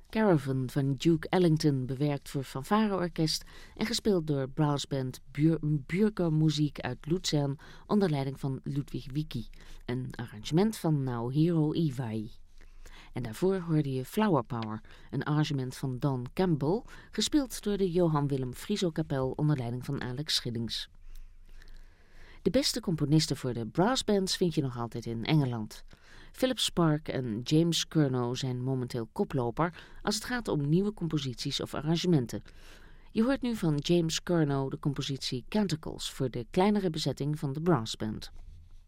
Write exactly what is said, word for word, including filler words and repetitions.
Caravan van Duke Ellington, bewerkt voor fanfareorkest en gespeeld door brassband Bur- Bürgermusik uit Luzern onder leiding van Ludwig Wicki, een arrangement van Naohiro Iwai. En daarvoor hoorde je Flower Power, een arrangement van Don Campbell, gespeeld door de Johann Willem Frieso Kapel onder leiding van Alex Schillings. De beste componisten voor de brassbands vind je nog altijd in Engeland. Philip Spark en James Curnow zijn momenteel koploper als het gaat om nieuwe composities of arrangementen. Je hoort nu van James Curnow de compositie Canticles voor de kleinere bezetting van de brassband.